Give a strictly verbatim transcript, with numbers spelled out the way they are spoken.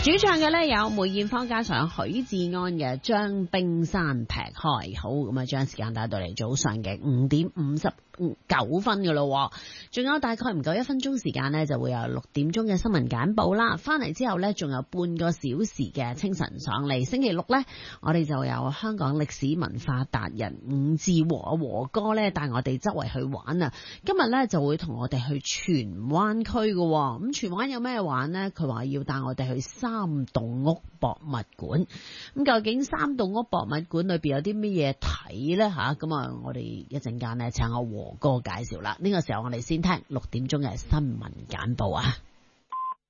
主唱嘅咧有梅艷芳加上許志安嘅將冰山劈開。好，咁啊將時間帶到嚟早上嘅五點五十九分噶咯，仲有大概唔夠一分鐘時間呢，就會有六點鐘嘅新聞簡報啦。翻嚟之後呢，仲有半個小時嘅清晨爽利。星期六呢，我哋就有香港歷史文化達人伍志和和哥呢帶我哋周圍去玩啊。今日呢，就會同我哋去荃灣區噶，咁荃灣有咩玩呢？佢話要帶我哋去三棟屋博物館。咁究竟三棟屋博物館裏邊有啲乜嘢睇呢？吓，咁啊，我哋一陣間呢，請我和哥介紹啦。呢個時候我哋先聽六點鐘嘅新聞簡報啊。